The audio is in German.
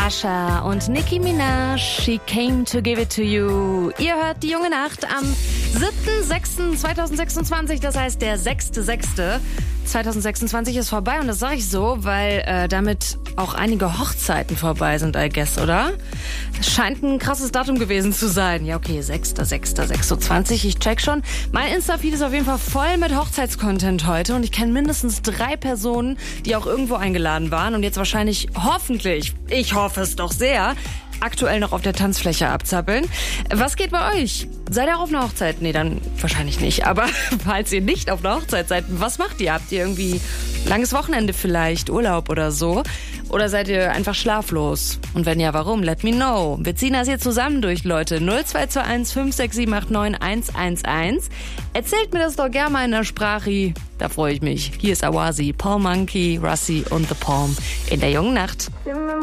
Usher und Nicki Minaj, She Came to Give It to You. Ihr hört die junge Nacht am 7.6.2026, das heißt der 6.6.2026 ist vorbei und das sage ich so, weil damit auch einige Hochzeiten vorbei sind, I guess, oder? Das scheint ein krasses Datum gewesen zu sein. Ja, okay, 6.6.26, ich check schon. Mein Insta-Feed ist auf jeden Fall voll mit Hochzeitscontent heute und ich kenne mindestens 3 Personen, die auch irgendwo eingeladen waren und jetzt wahrscheinlich, hoffentlich, ich hoffe es doch sehr, aktuell noch auf der Tanzfläche abzappeln. Was geht bei euch? Seid ihr auch auf einer Hochzeit? Nee, dann wahrscheinlich nicht. Aber falls ihr nicht auf einer Hochzeit seid, was macht ihr? Habt ihr irgendwie langes Wochenende vielleicht, Urlaub oder so? Oder seid ihr einfach schlaflos? Und wenn ja, warum? Let me know. Wir ziehen das hier zusammen durch, Leute. 0221 56789 111. Erzählt mir das doch gerne mal in der Sprache. Da freue ich mich. Hier ist Awazi, Paul Monkey, Russi und The Palm in der jungen Nacht.